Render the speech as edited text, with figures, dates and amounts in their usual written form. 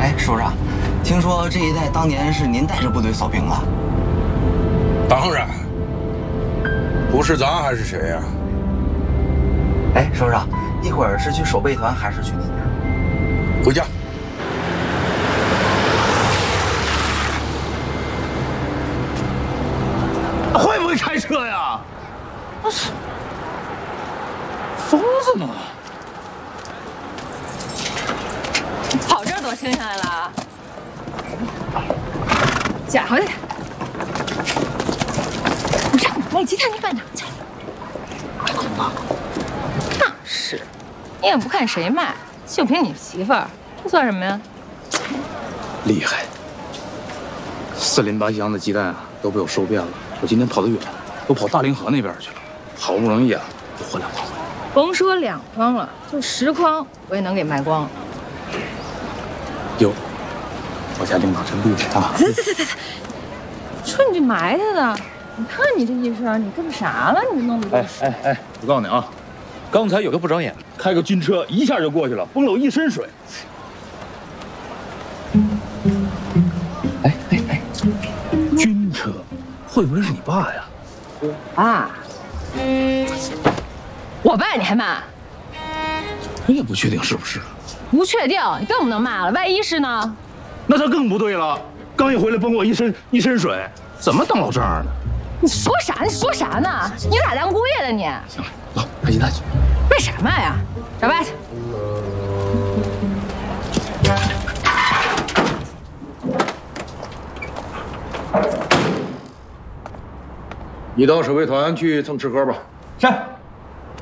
哎，首长，听说这一带当年是您带着部队扫平的？ 当然，不是咱还是谁呀？ 哎，首长，一会儿是去守备团还是去你那？ 回家。 会不会开车呀？不是，疯子吗？ 跑这儿多轻下来了，家伙的！我让你卖鸡蛋，你搬哪去？那是，你也不看谁卖，就凭你媳妇儿，这算什么呀？ 厉害！4邻8乡的鸡蛋啊，都被我收遍了。我今天跑得远，都跑大凌河那边去了。好不容易啊，获2筐。 甭说2筐了，就10筐我也能给卖光。 哟，我家领导真厉害啊！ 走，说你这埋汰的，你看你这一身，你干啥了？你弄的都是。 哎，我告诉你啊，刚才有个不长眼，开个军车一下就过去了，崩了我一身水。哎，军车，会不会是你爸呀？ 啊，我爸你还骂？ 我也不确定是不是。 不确定，你更不能骂了，万一是呢？ 那他更不对了，刚一回来崩我一身水，怎么当老丈人呢？ 你说啥呢？你咋当姑爷的你？ 行了，走，拍鸡蛋去。 为啥卖呀？找爸去。 你到守备团去蹭吃喝吧。 是。